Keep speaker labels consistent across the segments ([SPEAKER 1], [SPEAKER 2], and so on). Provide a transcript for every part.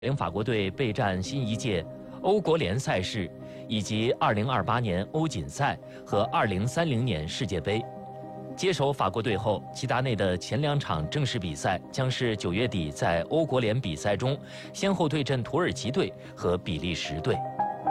[SPEAKER 1] 领法国队备战新一届欧国联赛事，以及2028年欧锦赛和2030年世界杯。接手法国队后，齐达内的前2场正式比赛将是9月底在欧国联比赛中先后对阵土耳其队和比利时队。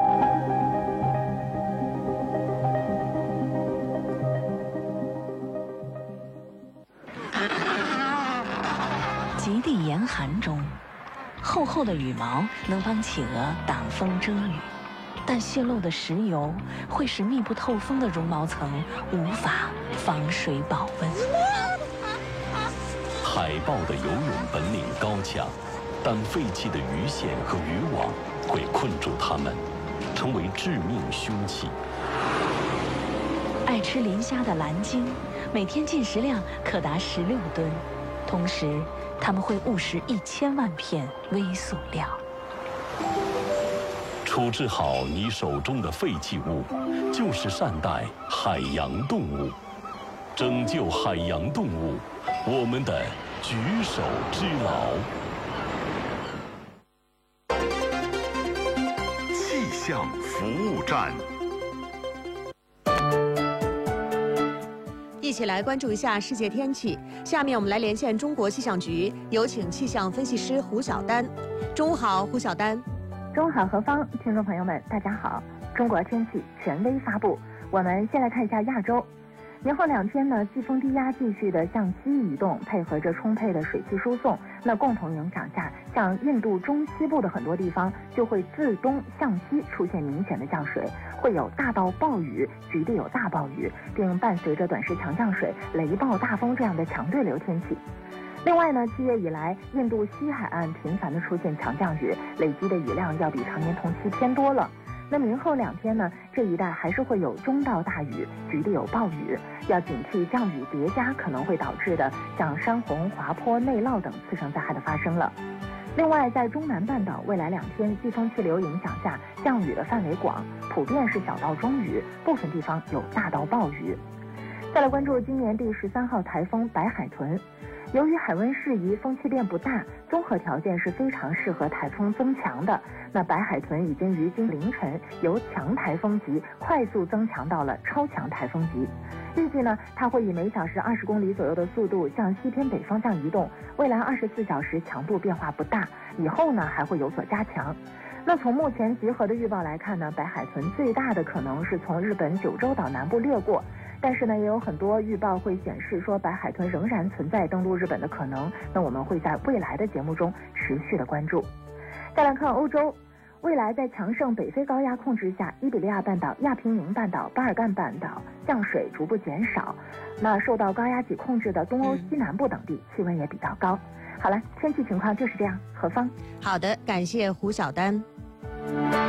[SPEAKER 2] 极地严寒中，厚厚的羽毛能帮企鹅挡风遮雨，但泄漏的石油会使密不透风的绒毛层无法防水保温。
[SPEAKER 3] 海豹的游泳本领高强，但废弃的鱼线和渔网会困住它们，成为致命凶器。
[SPEAKER 2] 爱吃磷虾的蓝鲸，每天进食量可达16吨，同时它们会误食1000万片微塑料。
[SPEAKER 3] 处置好你手中的废弃物，就是善待海洋动物，拯救海洋动物，我们的举手之劳。
[SPEAKER 4] 气象服务站，
[SPEAKER 5] 一起来关注一下世界天气。下面我们来连线中国气象局，有请气象分析师胡晓丹。中午好，胡晓丹。
[SPEAKER 6] 中午好，何芳，听众朋友们，大家好。中国天气权威发布，我们先来看一下亚洲。年后2天呢，季风低压继续的向西移动，配合着充沛的水汽输送，那共同影响下，像印度中西部的很多地方就会自东向西出现明显的降水，会有大到暴雨，局地有大暴雨，并伴随着短时强降水、雷暴、大风这样的强对流天气。另外呢，7月以来，印度西海岸频繁的出现强降雨，累积的雨量要比常年同期偏多了。那明后2天呢，这一带还是会有中到大雨，局地有暴雨，要警惕降雨叠加可能会导致的像山洪、滑坡、内涝等次生灾害的发生了。另外，在中南半岛未来2天，季风气流影响下，降雨的范围广，普遍是小到中雨，部分地方有大到暴雨。再来关注今年第13号台风白海豚。由于海温适宜，风气变不大，综合条件是非常适合台风增强的。那白海豚已经于今凌晨由强台风级快速增强到了超强台风级。预计呢，它会以每小时20公里左右的速度向西偏北方向移动，未来24小时强度变化不大，以后呢还会有所加强。那从目前集合的预报来看呢，白海豚最大的可能是从日本九州岛南部掠过。但是呢，也有很多预报会显示说白海豚仍然存在登陆日本的可能。那我们会在未来的节目中持续的关注。再来看欧洲，未来在强盛北非高压控制下，伊比利亚半岛、亚平宁半岛、巴尔干半岛降水逐步减少。那受到高压脊控制的东欧西南部等地气温也比较高。好了，天气情况就是这样。何芳。
[SPEAKER 5] 好的，感谢胡晓丹。